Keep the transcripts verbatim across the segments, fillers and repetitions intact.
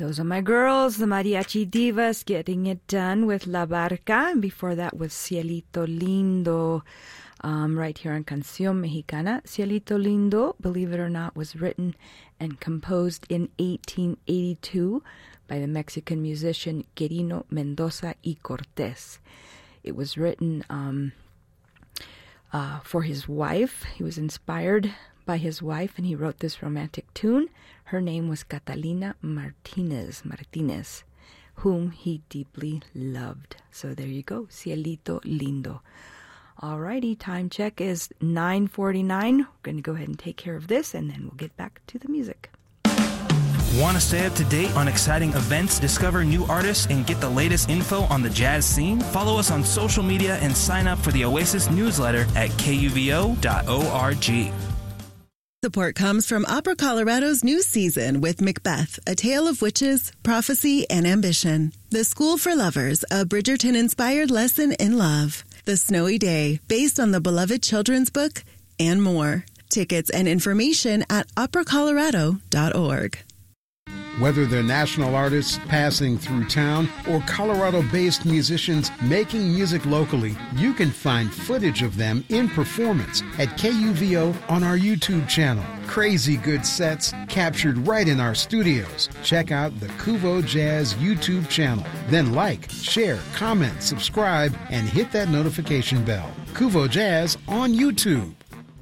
Those are my girls, the Mariachi Divas, getting it done with La Barca. And before that was Cielito Lindo, um, right here on Canción Mexicana. Cielito Lindo, believe it or not, was written and composed in eighteen eighty-two by the Mexican musician Quirino Mendoza y Cortés. It was written um, uh, for his wife. He was inspired by his wife, and he wrote this romantic tune. Her name was Catalina Martinez, Martinez, whom he deeply loved. So there you go, Cielito Lindo. Alrighty, time check is nine forty-nine. We're going to go ahead and take care of this, and then we'll get back to the music. Want to stay up to date on exciting events, discover new artists, and get the latest info on the jazz scene? Follow us on social media and sign up for the Oasis newsletter at K U V O dot org. Support comes from Opera Colorado's new season with Macbeth, A Tale of Witches, Prophecy, and Ambition. The School for Lovers, a Bridgerton-inspired lesson in love. The Snowy Day, based on the beloved children's book, and more. Tickets and information at opera colorado dot org. Whether they're national artists passing through town or Colorado-based musicians making music locally, you can find footage of them in performance at K U V O on our YouTube channel. Crazy good sets captured right in our studios. Check out the Kuvo Jazz YouTube channel. Then like, share, comment, subscribe, and hit that notification bell. Kuvo Jazz on YouTube.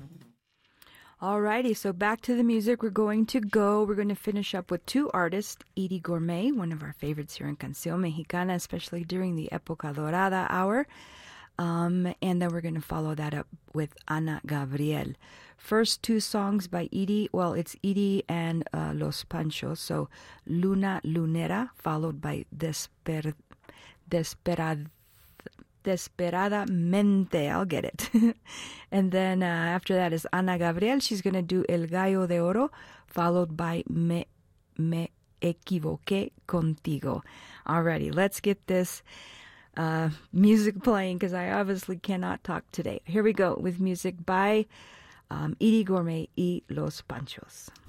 Alrighty, so back to the music. We're going to go. We're going to finish up with two artists. Edie Gourmet, one of our favorites here in Canción Mexicana, especially during the Época Dorada hour. Um, and then we're going to follow that up with Ana Gabriel. First two songs by Edie. Well, it's Edie and uh, Los Panchos. So Luna Lunera, followed by Desper, Desperad. Desperadamente, I'll get it. And then uh, after that is Ana Gabriel. She's going to do El Gallo de Oro, followed by Me, Me Equivoqué Contigo. Alrighty, let's get this uh, music playing, because I obviously cannot talk today. Here we go with music by um, Edie Gourmet y Los Panchos.